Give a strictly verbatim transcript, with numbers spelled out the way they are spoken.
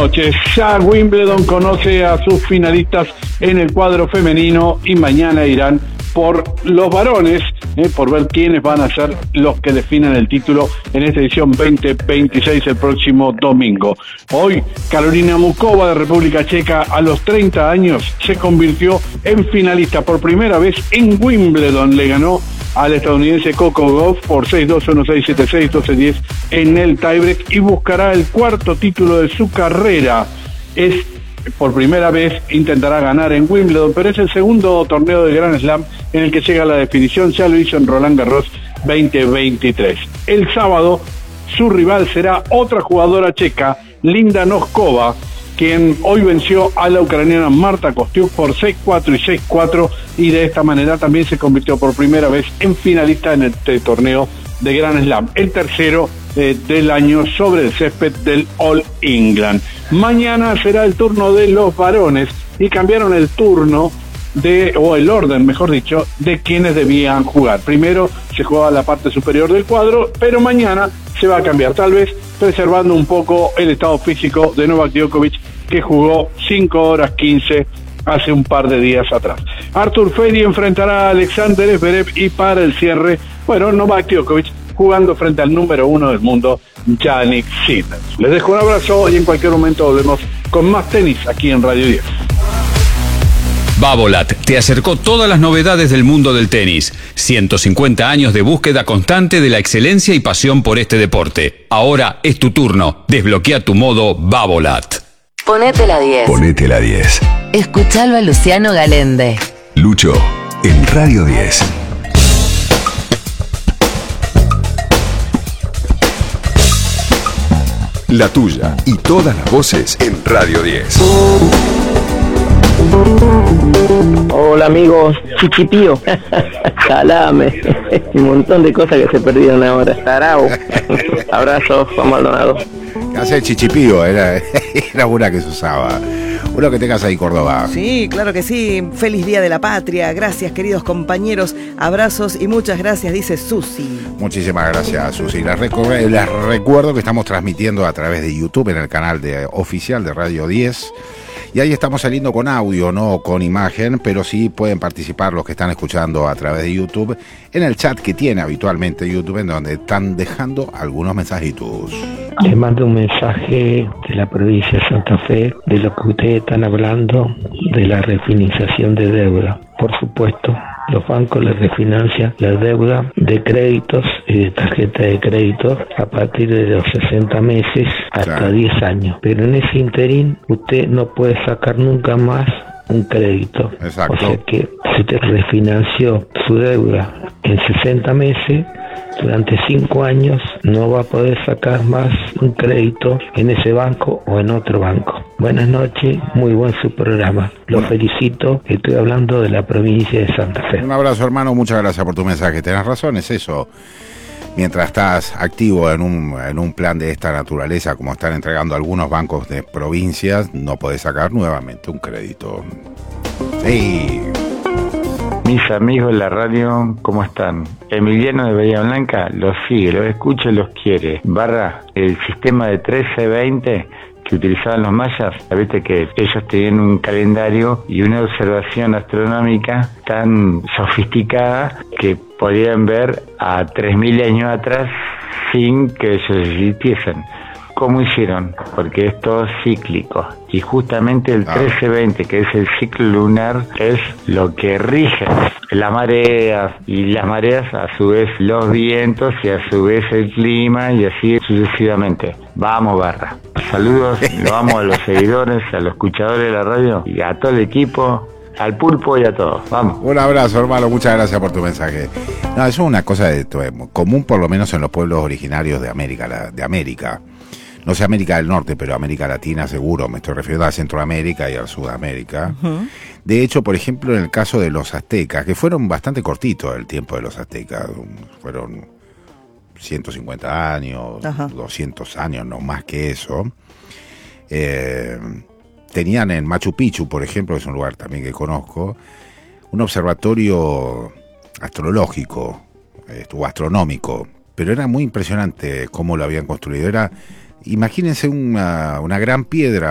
noches. Ya Wimbledon conoce a sus finalistas en el cuadro femenino y mañana irán por los varones, eh, por ver quiénes van a ser los que definan el título en esta edición veinte veintiséis el próximo domingo. Hoy, Karolina Muchova de República Checa, a los treinta años, se convirtió en finalista por primera vez en Wimbledon. Le ganó al estadounidense Coco Gauff por seis dos, uno seis, siete seis, doce diez en el tiebreak y buscará el cuarto título de su carrera. Es por primera vez intentará ganar en Wimbledon, pero es el segundo torneo de Grand Slam en el que llega a la definición. Ya lo hizo en Roland Garros veinte veintitrés. El sábado su rival será otra jugadora checa, Linda Noskova, quien hoy venció a la ucraniana Marta Kostyuk por seis cuatro y seis cuatro, y de esta manera también se convirtió por primera vez en finalista en este torneo de Grand Slam, el tercero eh, del año sobre el césped del All England. Mañana será el turno de los varones y cambiaron el turno de, o el orden, mejor dicho, de quienes debían jugar. Primero se jugaba la parte superior del cuadro, pero mañana se va a cambiar, tal vez preservando un poco el estado físico de Novak Djokovic, que jugó cinco horas quince hace un par de días atrás. Artur Fedi enfrentará a Alexander Zverev y para el cierre, bueno, Novak Djokovic jugando frente al número uno del mundo, Jannik Sinner. Les dejo un abrazo y en cualquier momento volvemos con más tenis aquí en Radio diez. Babolat te acercó todas las novedades del mundo del tenis. ciento cincuenta años de búsqueda constante de la excelencia y pasión por este deporte. Ahora es tu turno. Desbloquea tu modo Babolat. Ponete la diez. Ponete la diez. Escuchalo a Luciano Galende. Lucho, en Radio diez. La tuya y todas las voces en Radio diez. Hola amigos, Chichipío, Salame, un montón de cosas que se perdieron ahora. Tarao, abrazo, Juan Maldonado. ¿Qué hace el Chichipío? Era, era una que se usaba. Uno que tengas ahí, Córdoba. Sí, claro que sí. Feliz Día de la Patria. Gracias, queridos compañeros. Abrazos y muchas gracias, dice Susi. Muchísimas gracias, Susi. Les, recu- les recuerdo que estamos transmitiendo a través de YouTube en el canal de, oficial de Radio diez. Y ahí estamos saliendo con audio, no con imagen, pero sí pueden participar los que están escuchando a través de YouTube en el chat que tiene habitualmente YouTube, en donde están dejando algunos mensajitos. Les mando un mensaje de la provincia de Santa Fe, de lo que ustedes están hablando, de la refinanciación de deuda. Por supuesto, los bancos les refinancian la deuda de créditos y de tarjeta de crédito a partir de los sesenta meses hasta claro. diez años. Pero en ese interín usted no puede sacar nunca más un crédito. Exacto. O sea que si usted refinanció su deuda en sesenta meses, durante cinco años no va a poder sacar más un crédito en ese banco o en otro banco. Buenas noches, muy buen su programa. Los felicito, estoy hablando de la provincia de Santa Fe. Un abrazo, hermano, muchas gracias por tu mensaje. Tenés razón, es eso. Mientras estás activo en un, en un plan de esta naturaleza, como están entregando algunos bancos de provincias, no podés sacar nuevamente un crédito. Sí. Mis amigos de la radio, ¿cómo están? Emiliano de Bahía Blanca los sigue, los escucha y los quiere. Barra, el sistema de trece veinte que utilizaban los mayas, viste que ellos tenían un calendario y una observación astronómica tan sofisticada que podían ver a tres mil años atrás sin que ellos existiesen. ¿Cómo hicieron? Porque es todo cíclico y justamente el trece veinte, que es el ciclo lunar, es lo que rige las mareas y las mareas a su vez los vientos y a su vez el clima y así sucesivamente. Vamos, Barra. Saludos, lo amo a los seguidores, a los escuchadores de la radio y a todo el equipo, al pulpo y a todos. Vamos. Un abrazo, hermano, muchas gracias por tu mensaje. No, eso es una cosa de, común por lo menos en los pueblos originarios de América, de América. No sé América del Norte, pero América Latina seguro, me estoy refiriendo a Centroamérica y a Sudamérica. Uh-huh. De hecho, por ejemplo, en el caso de los aztecas, que fueron bastante cortitos el tiempo de los aztecas, fueron ciento cincuenta años, uh-huh. doscientos años, no más que eso. Eh, tenían en Machu Picchu, por ejemplo, que es un lugar también que conozco, un observatorio astrológico, o astronómico, pero era muy impresionante cómo lo habían construido. Era... Imagínense una, una gran piedra